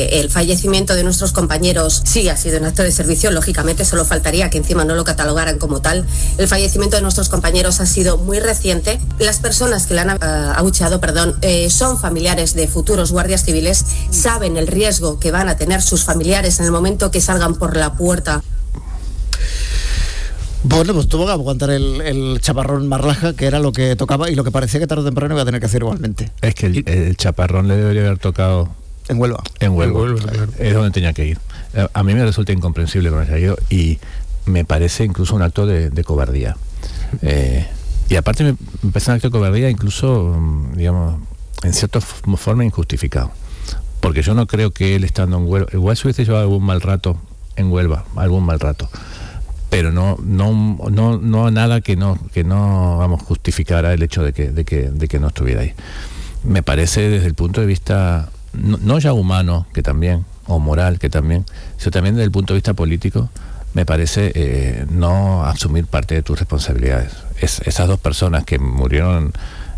el fallecimiento de nuestros compañeros sí ha sido un acto de servicio, lógicamente, solo faltaría que encima no lo catalogaran como tal. El fallecimiento de nuestros compañeros ha sido muy reciente. Las personas que le han abucheado, son familiares de futuros guardias civiles, saben el riesgo que van a tener sus familiares en el momento que salgan por la puerta. Bueno, pues tuvo que aguantar el chaparrón Marlaska, que era lo que tocaba y lo que parecía que tarde o temprano iba a tener que hacer igualmente. Es que el chaparrón le debería haber tocado en Huelva. Claro. Es donde tenía que ir. A mí me resulta incomprensible que no haya ido y me parece incluso un acto de cobardía. Y aparte me parece un acto de cobardía incluso, digamos, en cierta forma injustificado. Porque yo no creo que él estando en Huelva, igual se hubiese llevado algún mal rato en Huelva, pero no nada que no vamos justificara el hecho de que no estuviera ahí. Me parece desde el punto de vista no ya humano, que también, o moral, que también, sino también desde el punto de vista político, me parece no asumir parte de tus responsabilidades. Esas dos personas que murieron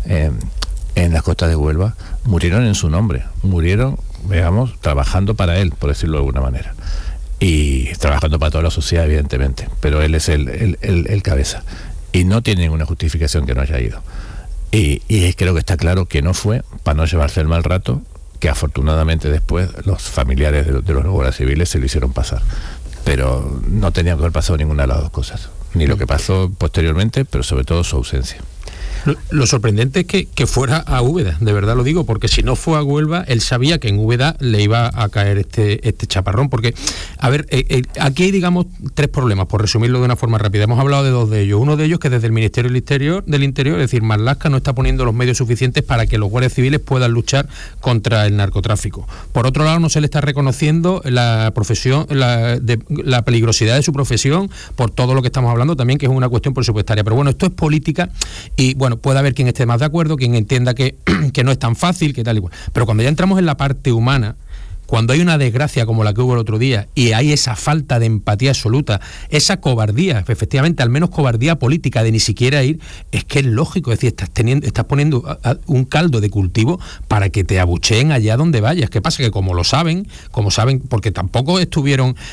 en las costas de Huelva, murieron en su nombre, murieron, digamos, trabajando para él, por decirlo de alguna manera. Y trabajando para toda la sociedad, evidentemente, pero él es el cabeza y no tiene ninguna justificación que no haya ido y creo que está claro que no fue para no llevarse el mal rato que afortunadamente después los familiares de los guardias civiles se lo hicieron pasar, pero no tenía que haber pasado ninguna de las dos cosas, ni lo que pasó posteriormente, pero sobre todo su ausencia. Lo sorprendente es que fuera a Úbeda, de verdad lo digo, porque si no fue a Huelva, él sabía que en Úbeda le iba a caer este chaparrón, porque, a ver, aquí hay, digamos, tres problemas, por resumirlo de una forma rápida. Hemos hablado de dos de ellos. Uno de ellos que desde el Ministerio del Interior, es decir, Marlaska no está poniendo los medios suficientes para que los guardias civiles puedan luchar contra el narcotráfico. Por otro lado, no se le está reconociendo la profesión, la peligrosidad de su profesión por todo lo que estamos hablando también, que es una cuestión presupuestaria. Pero bueno, esto es política y, bueno, puede haber quien esté más de acuerdo, quien entienda que no es tan fácil, que tal y cual. Pero cuando ya entramos en la parte humana, cuando hay una desgracia como la que hubo el otro día y hay esa falta de empatía absoluta, esa cobardía, efectivamente, al menos cobardía política de ni siquiera ir, es que es lógico, es decir, estás poniendo un caldo de cultivo para que te abucheen allá donde vayas. ¿Qué pasa? Que como saben, porque tampoco estuvo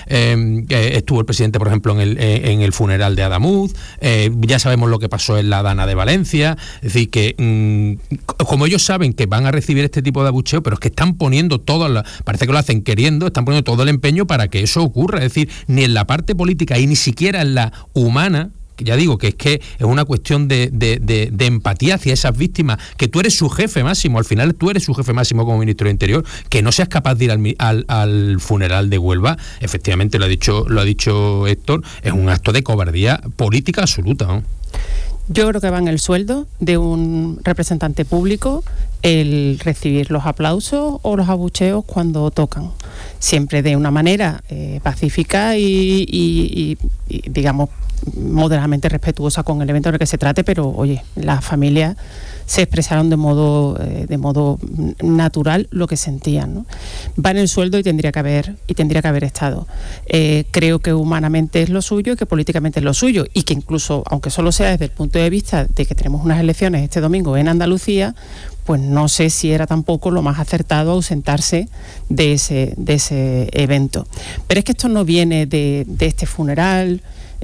el presidente, por ejemplo, en el funeral de Adamuz, ya sabemos lo que pasó en la Dana de Valencia, es decir, que como ellos saben que van a recibir este tipo de abucheo, pero es que están poniendo parece que lo hacen queriendo, están poniendo todo el empeño para que eso ocurra, es decir, ni en la parte política y ni siquiera en la humana, que ya digo que es una cuestión de empatía hacia esas víctimas, que tú eres su jefe máximo, al final tú eres su jefe máximo como ministro de Interior, que no seas capaz de ir al funeral de Huelva, efectivamente lo ha dicho Héctor, es un acto de cobardía política absoluta, ¿no? Yo creo que va en el sueldo de un representante público el recibir los aplausos o los abucheos cuando tocan, siempre de una manera pacífica y digamos moderadamente respetuosa con el evento en el que se trate, pero oye, las familias se expresaron de modo natural lo que sentían, ¿no? Va en el sueldo y tendría que haber estado. Creo que humanamente es lo suyo y que políticamente es lo suyo, y que incluso, aunque solo sea desde el punto de vista de que tenemos unas elecciones este domingo en Andalucía, pues no sé si era tampoco lo más acertado ausentarse de ese evento. Pero es que esto no viene de este funeral,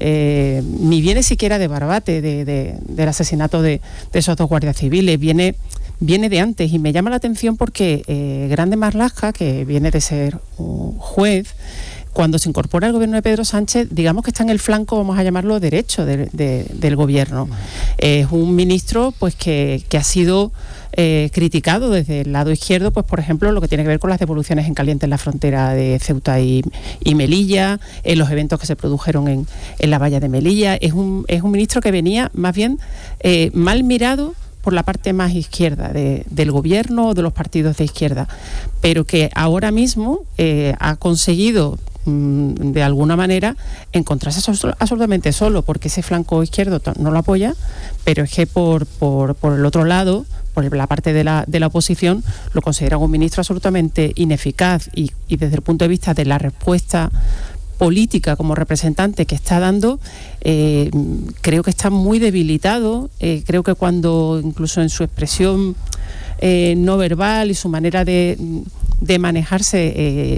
ni viene siquiera de Barbate, del asesinato de esos dos guardias civiles, viene de antes, y me llama la atención porque Grande Marlaska, que viene de ser un juez, cuando se incorpora al gobierno de Pedro Sánchez, digamos que está en el flanco, vamos a llamarlo derecho, del gobierno. Es un ministro pues que ha sido criticado desde el lado izquierdo, pues por ejemplo lo que tiene que ver con las devoluciones en caliente en la frontera de Ceuta y Melilla, en los eventos que se produjeron en la valla de Melilla. Es un ministro que venía más bien mal mirado por la parte más izquierda del gobierno o de los partidos de izquierda, pero que ahora mismo ha conseguido de alguna manera encontrarse absolutamente solo, porque ese flanco izquierdo no lo apoya, pero es que por el otro lado, por la parte de la oposición, lo consideran un ministro absolutamente ineficaz y desde el punto de vista de la respuesta política como representante que está dando, creo que está muy debilitado. Creo que cuando incluso en su expresión no verbal y su manera de manejarse